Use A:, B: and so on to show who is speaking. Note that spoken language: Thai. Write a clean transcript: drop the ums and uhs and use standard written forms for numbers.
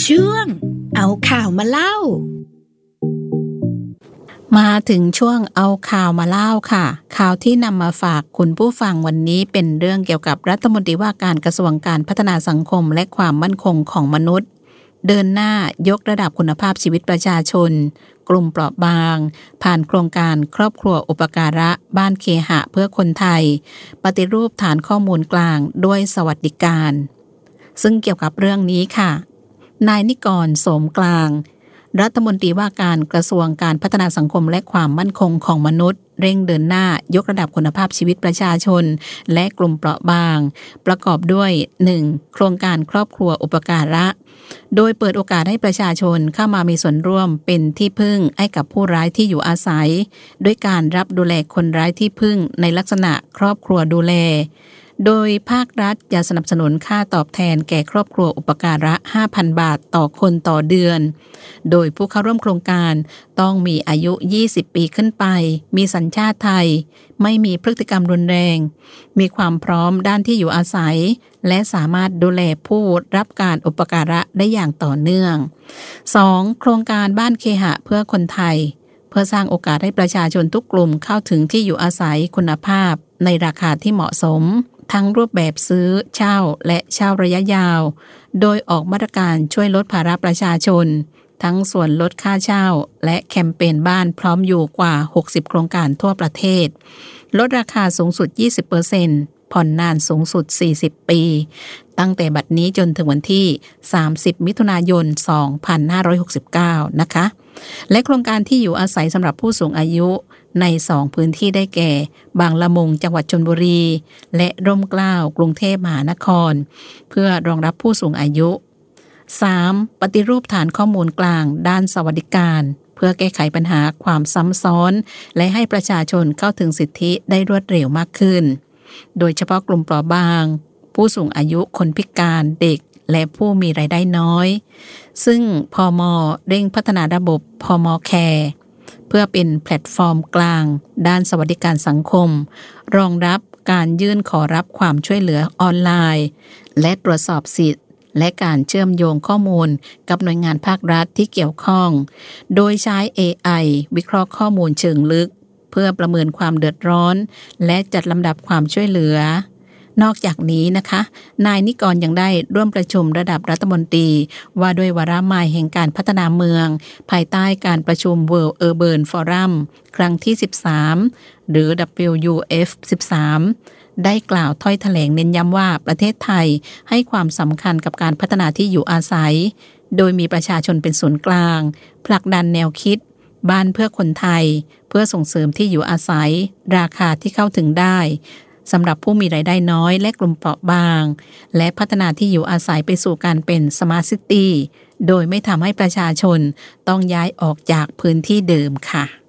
A: ช่วงเอาข่าวมาเล่า
B: มาถึงช่วงเอาข่าวมาเล่าค่ะข่าวที่นำมาฝากคุณผู้ฟังวันนี้เป็นเรื่องเกี่ยวกับรัฐมนตรีว่าการกระทรวงการพัฒนาสังคมและความมั่นคงของมนุษย์เดินหน้ายกระดับคุณภาพชีวิตประชาชนกลุ่มเปราะบางผ่านโครงการครอบครัวอุปการะบ้านเคหะเพื่อคนไทยปฏิรูปฐานข้อมูลกลางด้วยสวัสดิการซึ่งเกี่ยวกับเรื่องนี้ค่ะนายนิกร โสมกลางรัฐมนตรีว่าการกระทรวงการพัฒนาสังคมและความมั่นคงของมนุษย์เร่งเดินหน้ายกระดับคุณภาพชีวิตประชาชนและกลุ่มเปราะบางประกอบด้วย 1. โครงการครอบครัวอุปการะโดยเปิดโอกาสให้ประชาชนเข้ามามีส่วนร่วมเป็นที่พึ่งให้กับผู้ไร้ที่อยู่อาศัยด้วยการรับดูแลคนไร้ที่พึ่งในลักษณะครอบครัวดูแลโดยภาครัฐจะสนับสนุนค่าตอบแทนแก่ครอบครัวอุปการะ 5,000 บาทต่อคนต่อเดือนโดยผู้เข้าร่วมโครงการต้องมีอายุ 20 ปีขึ้นไปมีสัญชาติไทยไม่มีพฤติกรรมรุนแรงมีความพร้อมด้านที่อยู่อาศัยและสามารถดูแลผู้รับการอุปการะได้อย่างต่อเนื่อง 2. โครงการบ้านเคหะเพื่อคนไทยเพื่อสร้างโอกาสให้ประชาชนทุกกลุ่มเข้าถึงที่อยู่อาศัยคุณภาพในราคาที่เหมาะสมทั้งรูปแบบซื้อเช่าและเช่าระยะยาวโดยออกมาตรการช่วยลดภาระประชาชนทั้งส่วนลดค่าเช่าและแคมเปญบ้านพร้อมอยู่กว่า 60 โครงการทั่วประเทศลดราคาสูงสุด 20% ผ่อนนานสูงสุด 40 ปีตั้งแต่บัดนี้จนถึงวันที่ 30 มิถุนายน 2569 นะคะและโครงการที่อยู่อาศัยสำหรับผู้สูงอายุใน 2 พื้นที่ได้แก่บางละมุงจังหวัดชลบุรีและร่มเกล้ากรุงเทพมหานครเพื่อรองรับผู้สูงอายุ 3. ปฏิรูปฐานข้อมูลกลางด้านสวัสดิการเพื่อแก้ไขปัญหาความซ้ำซ้อนและให้ประชาชนเข้าถึงสิทธิได้รวดเร็วมากขึ้นโดยเฉพาะกลุ่มเปราะบางผู้สูงอายุคนพิการเด็กและผู้มีรายได้น้อยซึ่งพม.เร่งพัฒนาระบบพม.แคร์เพื่อเป็นแพลตฟอร์มกลางด้านสวัสดิการสังคมรองรับการยื่นขอรับความช่วยเหลือออนไลน์และตรวจสอบสิทธิและการเชื่อมโยงข้อมูลกับหน่วยงานภาครัฐที่เกี่ยวข้องโดยใช้ AI วิเคราะห์ข้อมูลเชิงลึกเพื่อประเมินความเดือดร้อนและจัดลำดับความช่วยเหลือนอกจากนี้นะคะนายนิกรยังได้ร่วมประชุมระดับรัฐมนตรีว่าด้วยวาระใหม่แห่งการพัฒนาเมืองภายใต้การประชุม World Urban Forum ครั้งที่ 13 หรือ WUF 13 ได้กล่าวถ้อยแถลงเน้นย้ำว่าประเทศไทยให้ความสำคัญกับการพัฒนาที่อยู่อาศัยโดยมีประชาชนเป็นศูนย์กลางผลักดันแนวคิดบ้านเพื่อคนไทยเพื่อส่งเสริมที่อยู่อาศัยราคาที่เข้าถึงได้สำหรับผู้มีรายได้น้อยและกลุ่มเปราะบางและพัฒนาที่อยู่อาศัยไปสู่การเป็น Smart City โดยไม่ทำให้ประชาชนต้องย้ายออกจากพื้นที่เดิมค่ะ